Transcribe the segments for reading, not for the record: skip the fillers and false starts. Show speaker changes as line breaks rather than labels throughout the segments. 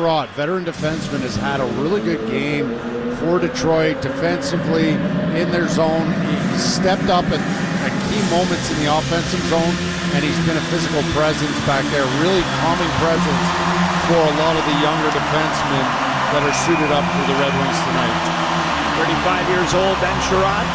Sherratt, veteran defenseman, has had a really good game for Detroit defensively in their zone. He's stepped up at key moments in the offensive zone, and he's been a physical presence back there, really calming presence for a lot of the younger defensemen that are suited up for the Red Wings tonight.
35 years old, Ben Sherratt.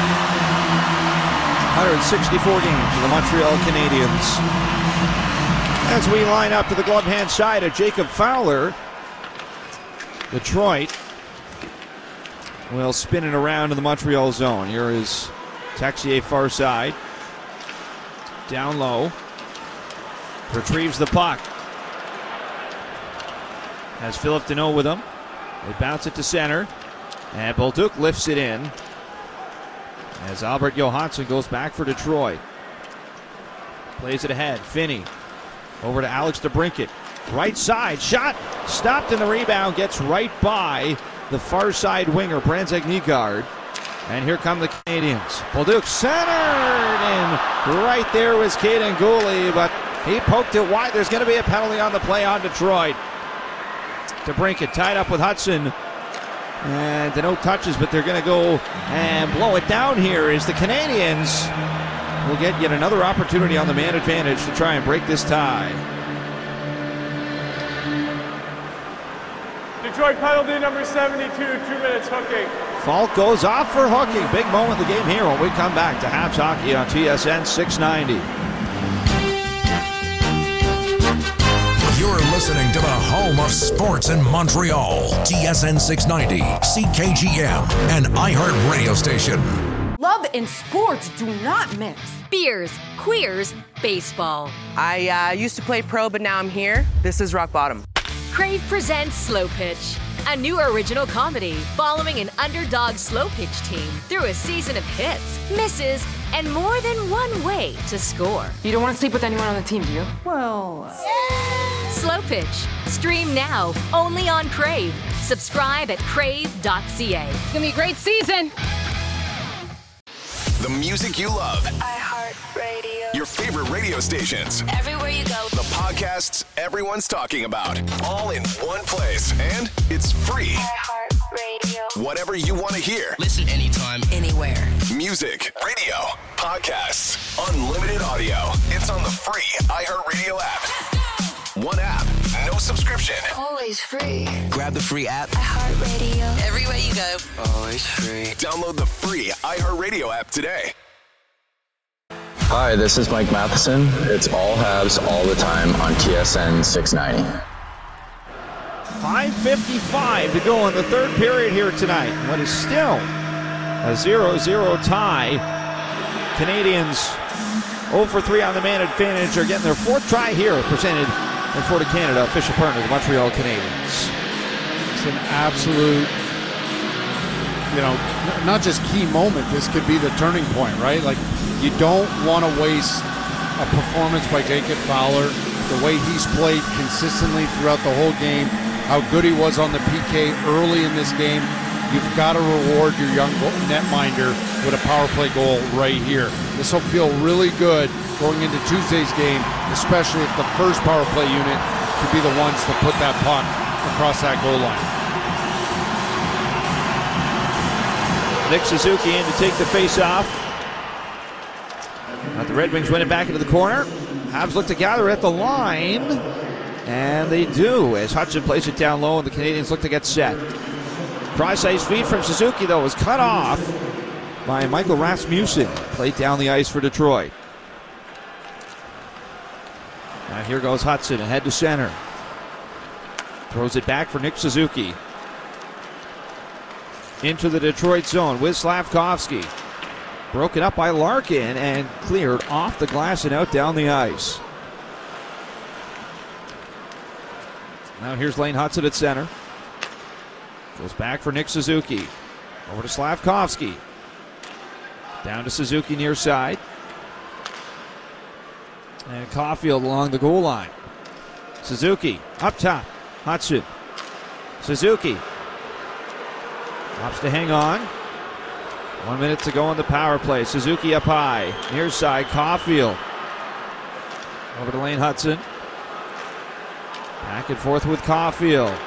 164 games for the Montreal Canadiens. As we line up to the glove hand side of Jacob Fowler, Detroit will spin it around in the Montreal zone. Here is Texier far side. Down low. Retrieves the puck. Has Philip Deneau with him. They bounce it to center. And Bolduc lifts it in. As Albert Johansson goes back for Detroit. Plays it ahead. Finney. Over to Alex DeBrincat. Right side. Shot. Stopped in the rebound. Gets right by the far side winger, Brandzak Nygaard. And here come the Canadiens. Bolduc centered in. Right there was Caden Gooley, but he poked it wide. There's going to be a penalty on the play on Detroit. DeBrincat tied up with Hudson. And Deneau touches, but they're going to go and blow it down here as the Canadiens will get yet another opportunity on the man advantage to try and break this tie.
Detroit penalty number 72, 2 minutes hooking.
Fault goes off for hooking. Big moment of the game here when we come back to Habs Hockey on TSN 690.
You're listening to the home of sports in Montreal. TSN 690, CKGM, and iHeart Radio Station.
Love and sports do not mix.
Beers, queers, baseball.
I used to play pro, but now I'm here. This is rock bottom.
Crave presents Slow Pitch, a new original comedy following an underdog slow pitch team through a season of hits, misses, and more than one way to score.
You don't want to sleep with anyone on the team, do you? Well...
Slow Pitch. Stream now, only on Crave. Subscribe at crave.ca.
It's gonna be a great season.
The music you love.
iHeartRadio.
Your favorite radio stations.
Everywhere you go.
The podcasts everyone's talking about. All in one place. And it's free.
iHeartRadio.
Whatever you want to hear.
Listen anytime, anywhere.
Music, radio, podcasts, unlimited audio. It's on the free iHeartRadio app. One app, no subscription.
Always free.
Grab the free app.
iHeartRadio.
Everywhere you go.
Always free. Download the free iHeartRadio app today.
Hi, this is Mike Matheson. It's all Habs all the time on TSN 690.
5:55 to go in the third period here tonight. What is still a 0-0 tie. Canadians 0 for 3 on the man advantage are getting their fourth try here, presented in Florida, Canada, official partner, the Montreal Canadiens.
It's an absolute, not just key moment. This could be the turning point, right? Like, you don't want to waste a performance by Jacob Fowler. The way he's played consistently throughout the whole game, how good he was on the PK early in this game. You've got to reward your young netminder with a power play goal right here. This will feel really good going into Tuesday's game, especially if the first power play unit could be the ones to put that puck across that goal line.
Nick Suzuki in to take the face-off. The Red Wings win it back into the corner. Habs look to gather at the line, and they do as Hudson plays it down low and the Canadians look to get set. Cross-ice feed from Suzuki, though, was cut off by Michael Rasmussen. Played down the ice for Detroit. Now here goes Hudson ahead to center. Throws it back for Nick Suzuki. Into the Detroit zone with Slavkovsky. Broken up by Larkin and cleared off the glass and out down the ice. Now here's Lane Hudson at center. Goes back for Nick Suzuki. Over to Slavkovsky. Down to Suzuki near side. And Caulfield along the goal line. Suzuki up top. Hudson. Suzuki. Opts to hang on. 1 minute to go on the power play. Suzuki up high. Near side. Caulfield. Over to Lane Hudson. Back and forth with Caulfield.